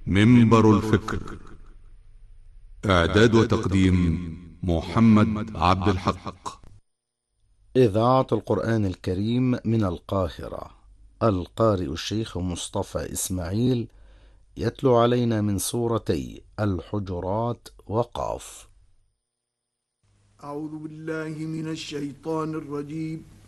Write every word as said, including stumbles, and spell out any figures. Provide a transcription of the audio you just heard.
منبر الفكر. إعداد وتقديم محمد عبد الحق. إذاعة القرآن الكريم من القاهرة. القارئ الشيخ مصطفى إسماعيل يتلو علينا من سورتي الحجرات وقاف. أعوذ بالله من الشيطان الرجيم.